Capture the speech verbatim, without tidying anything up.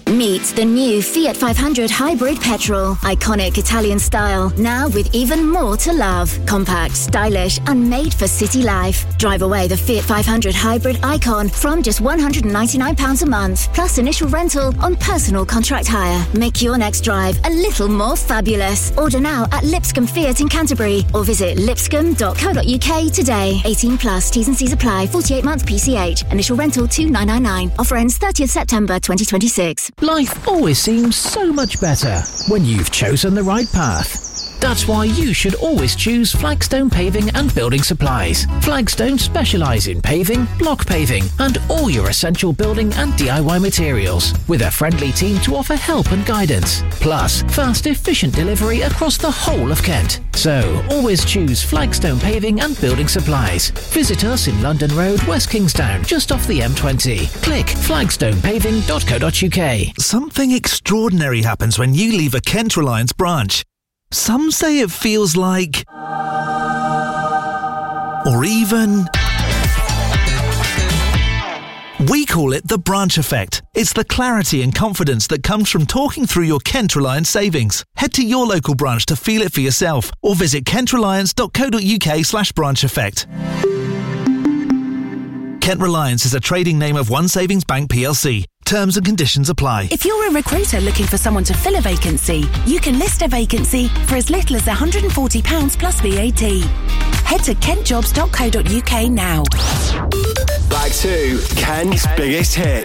Meet the new Fiat five hundred Hybrid Petrol. Iconic Italian style, now with even more to love. Compact, stylish, and made for city life. Drive away the Fiat five hundred Hybrid Icon from just one hundred ninety-nine pounds a month, plus initial rental on personal contract hire. Make your next drive a little more fabulous. Order now at Lipscomb Fiat in Canterbury or visit lipscomb dot co dot uk today. eighteen plus, T's and C's apply. forty-eight month P C H. Initial rental two thousand nine hundred ninety-nine. Offer ends thirtieth September twenty twenty-six. Life always seems so much better when you've chosen the right path. That's why you should always choose Flagstone Paving and Building Supplies. Flagstone specialise in paving, block paving and all your essential building and D I Y materials, with a friendly team to offer help and guidance. Plus, fast, efficient delivery across the whole of Kent. So, always choose Flagstone Paving and Building Supplies. Visit us in London Road, West Kingstown, just off the M twenty. Click flagstone paving dot co dot uk. Something extraordinary happens when you leave a Kent Reliance branch. Some say it feels like... or even... we call it the branch effect. It's the clarity and confidence that comes from talking through your Kent Reliance savings. Head to your local branch to feel it for yourself or visit kent reliance dot co dot uk slash branch effect. Kent Reliance is a trading name of One Savings Bank P L C. Terms and conditions apply. If you're a recruiter looking for someone to fill a vacancy, you can list a vacancy for as little as one hundred and forty pounds plus V A T. Head to kent jobs dot co dot uk now. Back to Kent's biggest hits.